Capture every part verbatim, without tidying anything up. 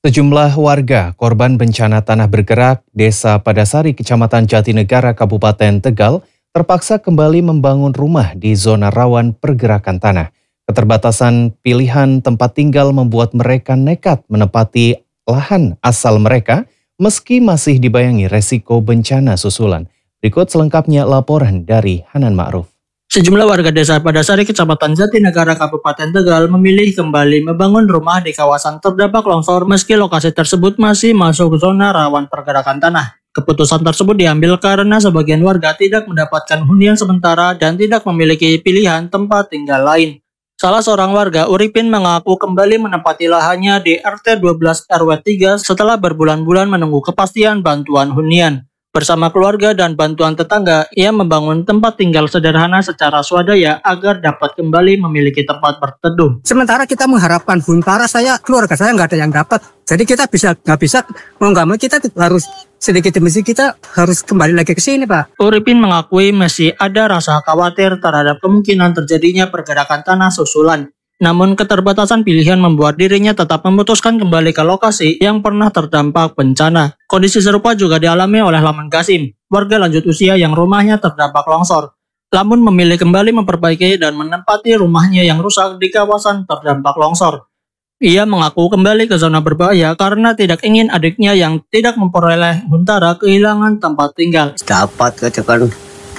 Sejumlah warga korban bencana tanah bergerak Desa Padasari, Kecamatan Jatinegara, Kabupaten Tegal, terpaksa kembali membangun rumah di zona rawan pergerakan tanah. Keterbatasan pilihan tempat tinggal membuat mereka nekat menempati lahan asal mereka meski masih dibayangi resiko bencana susulan. Berikut selengkapnya laporan dari Hanan Ma'ruf. Sejumlah warga Desa Padasari, Kecamatan Jatinegara, Kabupaten Tegal memilih kembali membangun rumah di kawasan terdampak longsor meski lokasi tersebut masih masuk zona rawan pergerakan tanah. Keputusan tersebut diambil karena sebagian warga tidak mendapatkan hunian sementara dan tidak memiliki pilihan tempat tinggal lain. Salah seorang warga, Uripin, mengaku kembali menempati lahannya di R T dua belas R W tiga setelah berbulan-bulan menunggu kepastian bantuan hunian. Bersama keluarga dan bantuan tetangga, ia membangun tempat tinggal sederhana secara swadaya agar dapat kembali memiliki tempat berteduh. Sementara kita mengharapkan huntara, saya keluarga saya nggak ada yang dapat. Jadi kita bisa nggak bisa mau nggak mau kita harus sedikit demi sedikit kita harus kembali lagi ke sini, Pak. Uripin mengakui masih ada rasa khawatir terhadap kemungkinan terjadinya pergerakan tanah susulan. Namun keterbatasan pilihan membuat dirinya tetap memutuskan kembali ke lokasi yang pernah terdampak bencana. Kondisi serupa juga dialami oleh Laman Kasim, warga lanjut usia yang rumahnya terdampak longsor. Lamun memilih kembali memperbaiki dan menempati rumahnya yang rusak di kawasan terdampak longsor. Ia mengaku kembali ke zona berbahaya karena tidak ingin adiknya yang tidak memperoleh huntara kehilangan tempat tinggal. Dapat katakan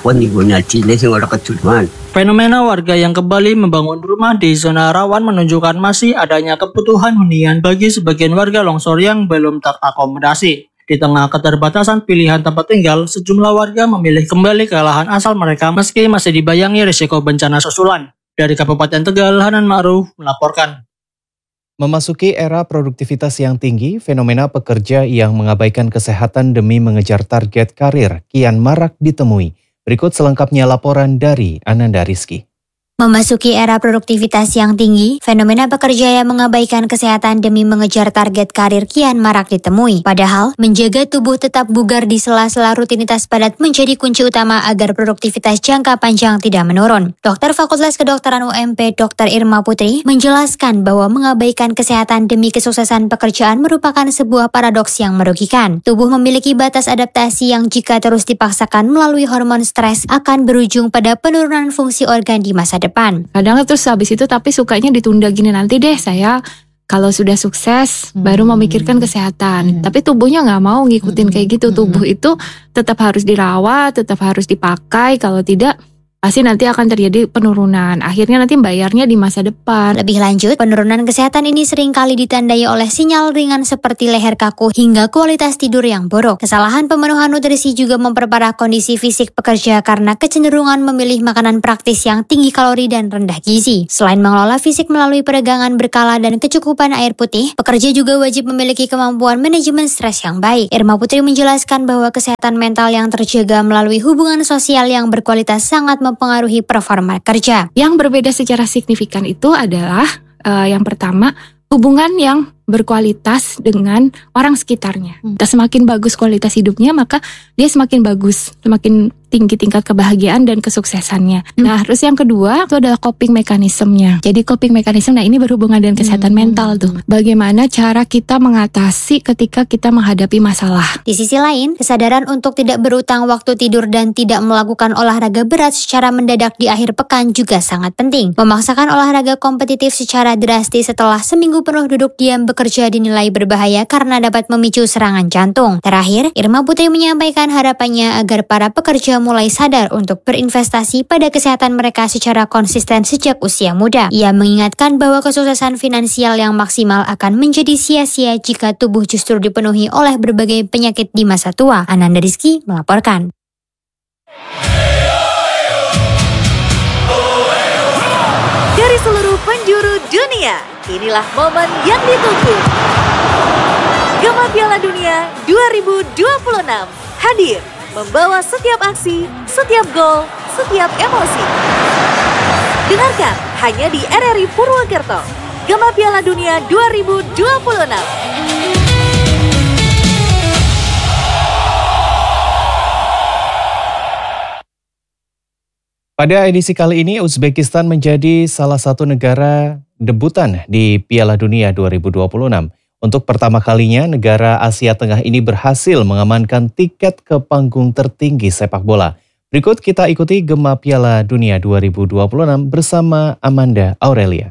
Fenomena warga yang kembali membangun rumah di zona rawan menunjukkan masih adanya kebutuhan hunian bagi sebagian warga longsor yang belum terakomodasi. Di tengah keterbatasan pilihan tempat tinggal, sejumlah warga memilih kembali ke lahan asal mereka meski masih dibayangi risiko bencana susulan. Dari Kabupaten Tegal, Hanan Ma'ruf melaporkan. Memasuki era produktivitas yang tinggi, fenomena pekerja yang mengabaikan kesehatan demi mengejar target karir kian marak ditemui. Berikut selengkapnya laporan dari Ananda Rizky. Memasuki era produktivitas yang tinggi, fenomena pekerja yang mengabaikan kesehatan demi mengejar target karir kian marak ditemui. Padahal, menjaga tubuh tetap bugar di sela-sela rutinitas padat menjadi kunci utama agar produktivitas jangka panjang tidak menurun. Dokter Fakultas Kedokteran U M P Dokter Irma Putri menjelaskan bahwa mengabaikan kesehatan demi kesuksesan pekerjaan merupakan sebuah paradoks yang merugikan. Tubuh memiliki batas adaptasi yang jika terus dipaksakan melalui hormon stres akan berujung pada penurunan fungsi organ di masa depan. depan. Kadang terus habis itu tapi sukanya ditunda gini, nanti deh saya kalau sudah sukses hmm. baru memikirkan kesehatan. Hmm. Tapi tubuhnya nggak mau ngikutin kayak gitu. Tubuh itu tetap harus dirawat, tetap harus dipakai. Kalau tidak pasti nanti akan terjadi penurunan. Akhirnya nanti bayarnya di masa depan. Lebih lanjut, penurunan kesehatan ini seringkali ditandai oleh sinyal ringan seperti leher kaku hingga kualitas tidur yang buruk. Kesalahan pemenuhan nutrisi juga memperparah kondisi fisik pekerja karena kecenderungan memilih makanan praktis yang tinggi kalori dan rendah gizi. Selain mengelola fisik melalui peregangan berkala dan kecukupan air putih, pekerja juga wajib memiliki kemampuan manajemen stres yang baik. Irma Putri menjelaskan bahwa kesehatan mental yang terjaga melalui hubungan sosial yang berkualitas sangat mempengaruhi performa kerja. Yang berbeda secara signifikan itu adalah uh, yang pertama, hubungan yang berkualitas dengan orang sekitarnya. Hmm. Semakin bagus kualitas hidupnya, maka dia semakin bagus, semakin tinggi tingkat kebahagiaan dan kesuksesannya. Hmm. Nah, terus yang kedua itu adalah coping mekanismenya. Jadi coping mekanisme, nah ini berhubungan dengan kesehatan hmm. mental tuh. Bagaimana cara kita mengatasi ketika kita menghadapi masalah. Di sisi lain, kesadaran untuk tidak berutang waktu tidur dan tidak melakukan olahraga berat secara mendadak di akhir pekan juga sangat penting. Memaksakan olahraga kompetitif secara drastis setelah seminggu penuh duduk diam bekerja dinilai berbahaya karena dapat memicu serangan jantung. Terakhir, Irma Putri menyampaikan harapannya agar para pekerja mulai sadar untuk berinvestasi pada kesehatan mereka secara konsisten sejak usia muda. Ia mengingatkan bahwa kesuksesan finansial yang maksimal akan menjadi sia-sia jika tubuh justru dipenuhi oleh berbagai penyakit di masa tua. Ananda Rizky melaporkan. Dari seluruh penjuru dunia, inilah momen yang ditunggu. Gema Piala Dunia dua ribu dua puluh enam hadir membawa setiap aksi, setiap gol, setiap emosi. Dengarkan hanya di R R I Purwokerto. Gema Piala Dunia dua ribu dua puluh enam. Pada edisi kali ini, Uzbekistan menjadi salah satu negara debutan di Piala Dunia dua ribu dua puluh enam. Untuk pertama kalinya, negara Asia Tengah ini berhasil mengamankan tiket ke panggung tertinggi sepak bola. Berikut kita ikuti Gema Piala Dunia dua ribu dua puluh enam bersama Amanda Aurelia.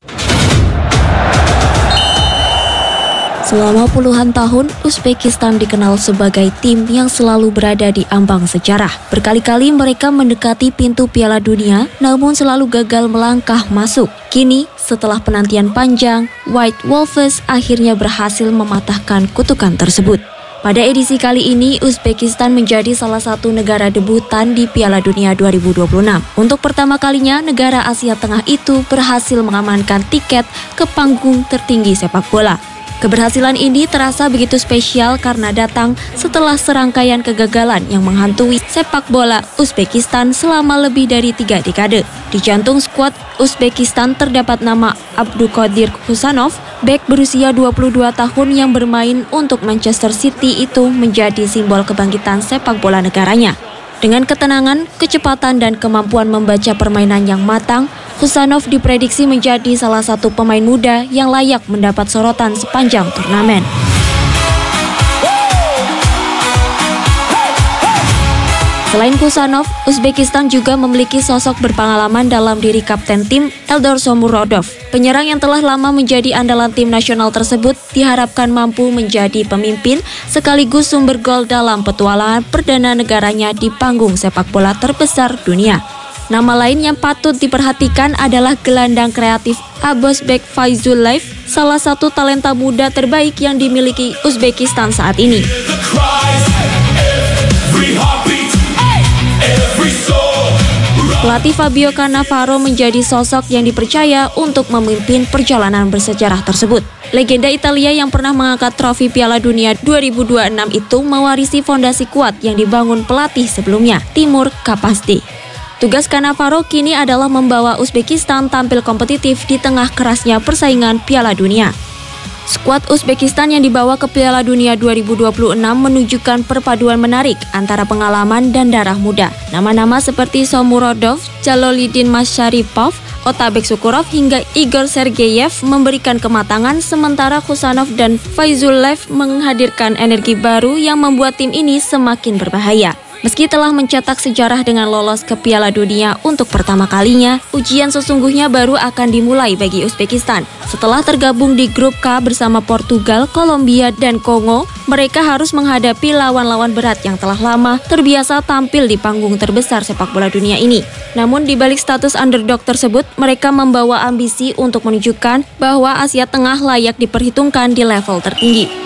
Selama puluhan tahun, Uzbekistan dikenal sebagai tim yang selalu berada di ambang sejarah. Berkali-kali mereka mendekati pintu Piala Dunia, namun selalu gagal melangkah masuk. Kini, setelah penantian panjang, White Wolves akhirnya berhasil mematahkan kutukan tersebut. Pada edisi kali ini, Uzbekistan menjadi salah satu negara debutan di Piala Dunia dua ribu dua puluh enam. Untuk pertama kalinya, negara Asia Tengah itu berhasil mengamankan tiket ke panggung tertinggi sepak bola. Keberhasilan ini terasa begitu spesial karena datang setelah serangkaian kegagalan yang menghantui sepak bola Uzbekistan selama lebih dari tiga dekade. Di jantung skuad Uzbekistan terdapat nama Abduqadir Husanov, bek berusia dua puluh dua tahun yang bermain untuk Manchester City itu menjadi simbol kebangkitan sepak bola negaranya. Dengan ketenangan, kecepatan, dan kemampuan membaca permainan yang matang, Husanov diprediksi menjadi salah satu pemain muda yang layak mendapat sorotan sepanjang turnamen. Selain Husanov, Uzbekistan juga memiliki sosok berpengalaman dalam diri kapten tim Eldor Shomurodov. Penyerang yang telah lama menjadi andalan tim nasional tersebut diharapkan mampu menjadi pemimpin sekaligus sumber gol dalam petualangan perdana negaranya di panggung sepak bola terbesar dunia. Nama lain yang patut diperhatikan adalah gelandang kreatif Abosbek Faizullayev, salah satu talenta muda terbaik yang dimiliki Uzbekistan saat ini. Pelatih Fabio Cannavaro menjadi sosok yang dipercaya untuk memimpin perjalanan bersejarah tersebut. Legenda Italia yang pernah mengangkat trofi Piala Dunia dua ribu dua puluh enam itu mewarisi fondasi kuat yang dibangun pelatih sebelumnya, Timur Kapasdi. Tugas Cannavaro kini adalah membawa Uzbekistan tampil kompetitif di tengah kerasnya persaingan Piala Dunia. Skuad Uzbekistan yang dibawa ke Piala Dunia dua ribu dua puluh enam menunjukkan perpaduan menarik antara pengalaman dan darah muda. Nama-nama seperti Shomurodov, Jaloliddin Masharipov, Otabek Sukurov hingga Igor Sergeyev memberikan kematangan, sementara Husanov dan Faizullayev menghadirkan energi baru yang membuat tim ini semakin berbahaya. Meski telah mencetak sejarah dengan lolos ke Piala Dunia untuk pertama kalinya, ujian sesungguhnya baru akan dimulai bagi Uzbekistan. Setelah tergabung di grup K bersama Portugal, Kolombia, dan Kongo, mereka harus menghadapi lawan-lawan berat yang telah lama terbiasa tampil di panggung terbesar sepak bola dunia ini. Namun di balik status underdog tersebut, mereka membawa ambisi untuk menunjukkan bahwa Asia Tengah layak diperhitungkan di level tertinggi.